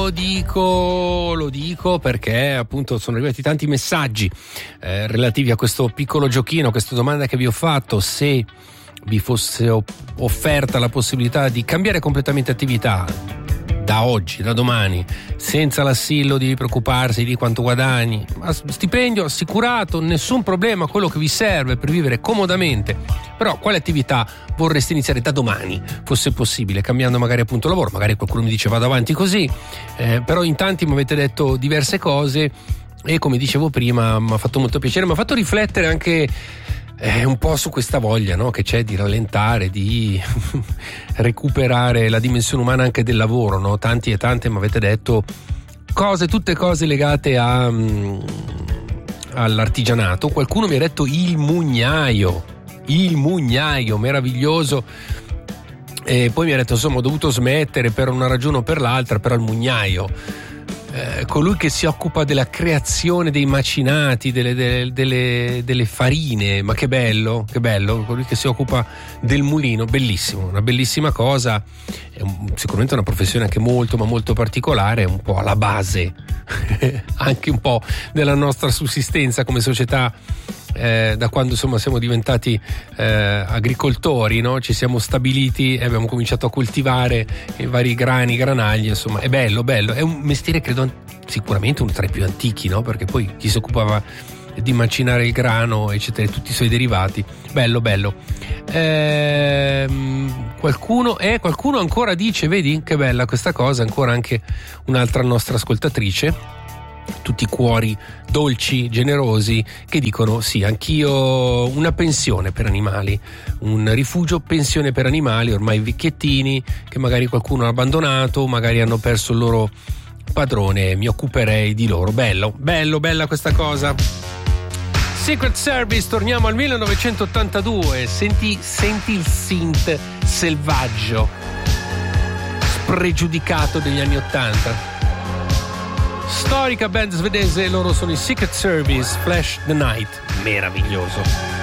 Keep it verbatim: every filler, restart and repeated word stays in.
lo dico, lo dico perché appunto sono arrivati tanti messaggi eh, relativi a questo piccolo giochino, a questa domanda che vi ho fatto: se vi fosse offerta la possibilità di cambiare completamente attività da oggi, da domani, senza l'assillo di preoccuparsi di quanto guadagni, ma stipendio assicurato, nessun problema, quello che vi serve per vivere comodamente, però quale attività vorreste iniziare da domani, fosse possibile, cambiando magari appunto lavoro? Magari qualcuno mi dice vado avanti così, eh, però in tanti mi avete detto diverse cose e, come dicevo prima, mi ha fatto molto piacere, mi ha fatto riflettere anche è un po' su questa voglia, no, che c'è di rallentare, di recuperare la dimensione umana anche del lavoro, no? Tanti e tante mi avete detto cose, tutte cose legate a, um, all'artigianato. Qualcuno mi ha detto il mugnaio, il mugnaio, meraviglioso. E poi mi ha detto insomma ho dovuto smettere per una ragione o per l'altra, però il mugnaio, Eh, colui che si occupa della creazione dei macinati, delle, delle, delle, delle farine, ma che bello, che bello, colui che si occupa del mulino, bellissimo, una bellissima cosa, è un, sicuramente una professione anche molto ma molto particolare, un po' alla base anche un po' della nostra sussistenza come società. Eh, da quando insomma siamo diventati eh, agricoltori, no? Ci siamo stabiliti e abbiamo cominciato a coltivare i vari grani, granagli, insomma è bello, bello, è un mestiere credo sicuramente uno tra i più antichi, no? Perché poi chi si occupava di macinare il grano eccetera, tutti i suoi derivati, bello bello. Ehm, qualcuno eh, qualcuno ancora dice, vedi che bella questa cosa, ancora anche un'altra nostra ascoltatrice, tutti cuori dolci, generosi, che dicono sì, anch'io una pensione per animali, un rifugio pensione per animali, ormai vecchiettini che magari qualcuno ha abbandonato, magari hanno perso il loro padrone, mi occuperei di loro. Bello, bello, bella questa cosa. Secret Service, torniamo al millenovecentottantadue, senti, senti il synth selvaggio, spregiudicato degli anni ottanta. Storica band svedese, loro sono i Secret Service, Flash the Night, meraviglioso.